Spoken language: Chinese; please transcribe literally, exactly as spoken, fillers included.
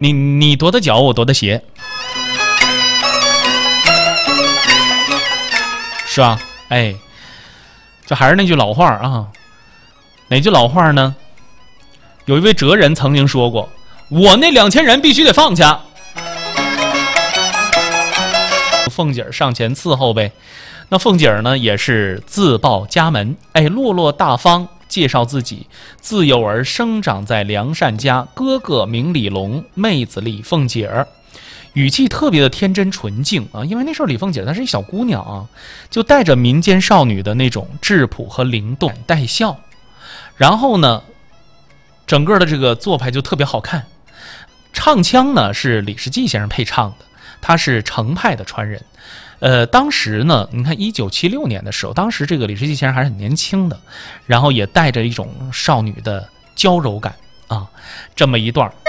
你你跺的脚，我跺的鞋，是吧？哎，这还是那句老话啊。哪句老话呢？有一位哲人曾经说过：“我那两千人必须得放下。”凤姐上前伺候呗。那凤姐呢，也是自报家门，哎，落落大方，介绍自己自幼儿生长在良善家，哥哥名李龙，妹子李凤姐儿，语气特别的天真纯净啊。因为那时候李凤姐她是一小姑娘啊，就带着民间少女的那种质朴和灵动，带笑。然后呢，整个的这个做派就特别好看。唱腔呢是李时季先生配唱的，他是程派的传人。呃，当时呢，你看一九七六年的时候，当时这个李时季先生还是很年轻的，然后也带着一种少女的娇柔感啊，这么一段